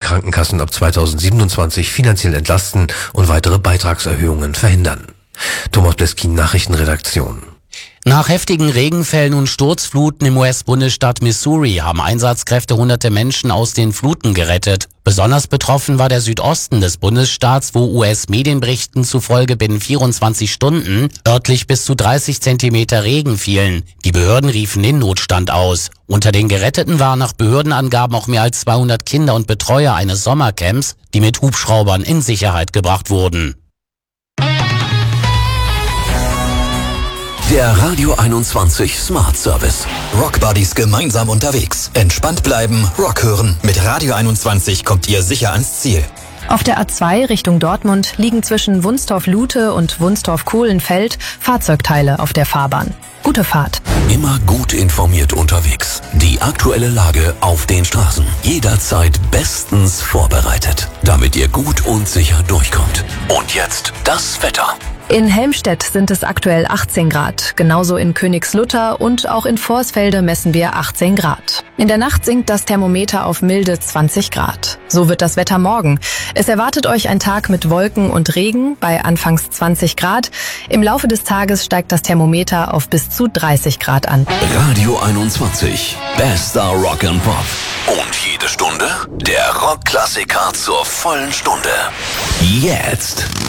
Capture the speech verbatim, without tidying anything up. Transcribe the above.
Krankenkassen ab zweitausendsiebenundzwanzig finanziell entlasten und weitere Beitragserhöhungen verhindern. Thomas Bleskin, Nachrichtenredaktion. Nach heftigen Regenfällen und Sturzfluten im U S-Bundesstaat Missouri haben Einsatzkräfte hunderte Menschen aus den Fluten gerettet. Besonders betroffen war der Südosten des Bundesstaats, wo U S-Medienberichten zufolge binnen vierundzwanzig Stunden örtlich bis zu dreißig Zentimeter Regen fielen. Die Behörden riefen den Notstand aus. Unter den Geretteten waren nach Behördenangaben auch mehr als zweihundert Kinder und Betreuer eines Sommercamps, die mit Hubschraubern in Sicherheit gebracht wurden. Der Radio einundzwanzig Smart Service. Rock Buddies gemeinsam unterwegs. Entspannt bleiben, Rock hören. Mit Radio einundzwanzig kommt ihr sicher ans Ziel. Auf der A zwei Richtung Dortmund liegen zwischen Wunstorf-Lute und Wunstorf-Kohlenfeld Fahrzeugteile auf der Fahrbahn. Gute Fahrt. Immer gut informiert unterwegs. Die aktuelle Lage auf den Straßen. Jederzeit bestens vorbereitet, damit ihr gut und sicher durchkommt. Und jetzt das Wetter. In Helmstedt sind es aktuell achtzehn Grad. Genauso in Königslutter und auch in Vorsfelde messen wir achtzehn Grad. In der Nacht sinkt das Thermometer auf milde zwanzig Grad. So wird das Wetter morgen. Es erwartet euch ein Tag mit Wolken und Regen bei anfangs zwanzig Grad. Im Laufe des Tages steigt das Thermometer auf bis zu dreißig Grad an. Radio einundzwanzig. Bester Rock and Pop. Und jede Stunde der Rockklassiker zur vollen Stunde. Jetzt.